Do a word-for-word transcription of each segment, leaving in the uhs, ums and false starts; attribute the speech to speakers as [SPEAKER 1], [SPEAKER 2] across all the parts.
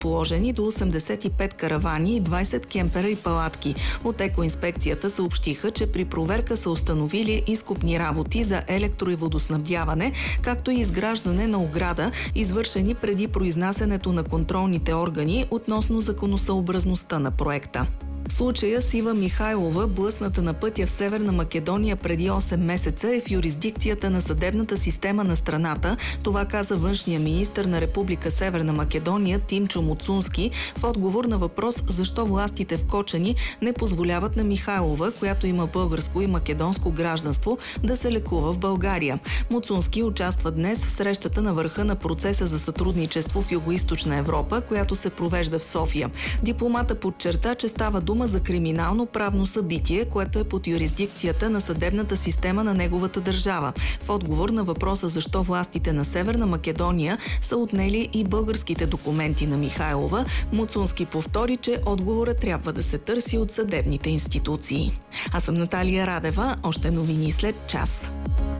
[SPEAKER 1] Положени до осемдесет и пет каравани и двайсет кемпера и палатки. От екоинспекцията съобщиха, че при проверка са установили изкопни работи за електро- и водоснабдяване, както и изграждане на ограда, извършени преди произнасянето на контролните органи относно законосъобразността на проекта. Случая с Ива Михайлова, блъсната на пътя в Северна Македония преди осем месеца, е в юрисдикцията на съдебната система на страната. Това каза външния министър на Република Северна Македония Тимчо Муцунски в отговор на въпрос защо властите в Кочани не позволяват на Михайлова, която има българско и македонско гражданство, да се лекува в България. Муцунски участва днес в срещата на върха на процеса за сътрудничество в Югоизточна Европа, която се провежда в София. Дипломата подчерта, че става дума за криминално правно събитие, което е под юрисдикцията на съдебната система на неговата държава. В отговор на въпроса защо властите на Северна Македония са отнели и българските документи на Михайлова, Муцунски повтори, че отговорът трябва да се търси от съдебните институции. Аз съм Наталия Радева. Още новини след час.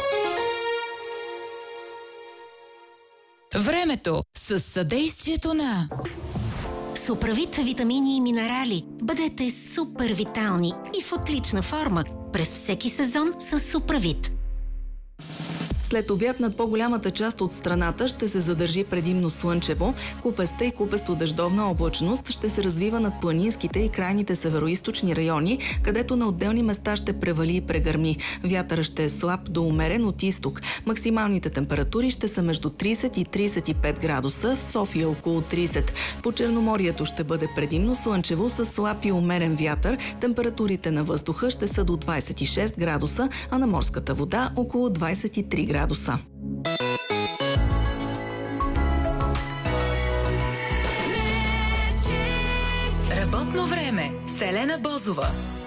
[SPEAKER 2] Времето с съдействието на
[SPEAKER 3] Суправит витамини и минерали. Бъдете супер витални и в отлична форма през всеки сезон с Суправит.
[SPEAKER 1] След обяд над по-голямата част от страната ще се задържи предимно слънчево. Купеста и купесто-дъждовна облачност ще се развива над планинските и крайните североизточни райони, където на отделни места ще превали и прегърми. Вятърът ще е слаб до умерен от изток. Максималните температури ще са между трийсет и трийсет и пет градуса, в София около трийсет. По Черноморието ще бъде предимно слънчево с слаб и умерен вятър. Температурите на въздуха ще са до двайсет и шест градуса, а на морската вода около двайсет и три градуса.
[SPEAKER 2] Работно време с Елена Бозова.